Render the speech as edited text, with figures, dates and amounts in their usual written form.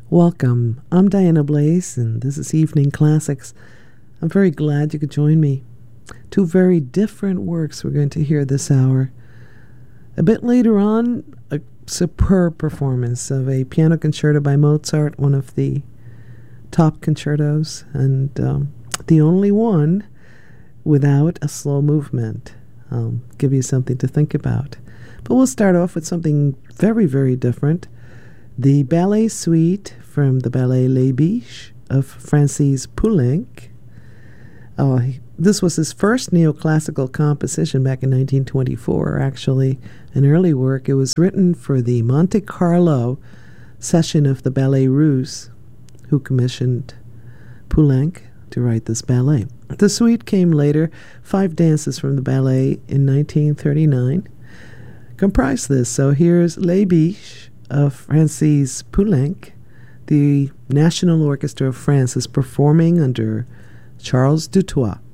Welcome. I'm Diana Blaze, and this is Evening Classics. I'm very glad you could join me. Two very different works we're going to hear this hour. A bit later on, a superb performance of a piano concerto by Mozart, one of the top concertos, and the only one without a slow movement. I'll give you something to think about. But we'll start off with something very, very different. The ballet suite from the ballet Les Biches of Francis Poulenc. This was his first neoclassical composition back in 1924, actually an early work. It was written for the Monte Carlo session of the Ballet Russe, who commissioned Poulenc to write this ballet. The suite came later. 5 dances from the ballet in 1939 comprise this. So here's Les Biches of Francis Poulenc. The National Orchestra of France is performing under Charles Dutoit.